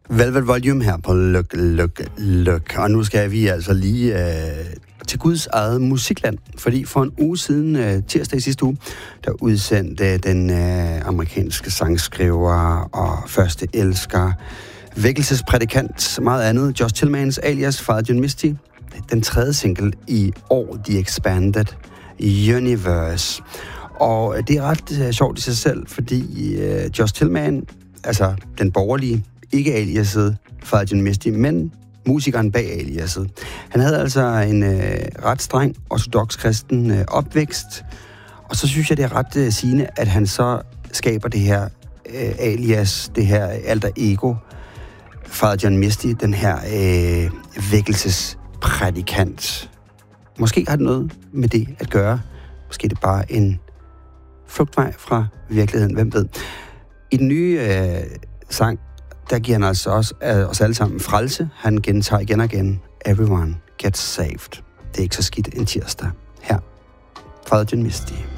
Velvet Volume her på Luk. Og nu skal vi altså lige til Guds eget musikland. Fordi for en uge siden, tirsdag i sidste uge, der udsendte den amerikanske sangskriver og første elsker, vækkelsesprædikant, meget andet, Josh Tillmans alias Father John Misty, den tredje single i år, The Expanded Universe. Og det er ret sjovt i sig selv, fordi Josh Tillman, altså den borgerlige, ikke aliaset Father John Misty, men musikeren bag aliaset. Han havde altså en ret streng ortodox kristen opvækst, og så synes jeg, det er ret sigende, at han så skaber det her alias, det her alter ego, Father John Misty, den her vækkelsesprædikant. Måske har det noget med det at gøre. Måske er det bare en flugtvej fra virkeligheden, hvem ved. I den nye sang, der giver han altså også os alle sammen frelse. Han gentager igen og igen, Everyone gets saved. Det er ikke så skidt en tirsdag. Her, Father John Misty.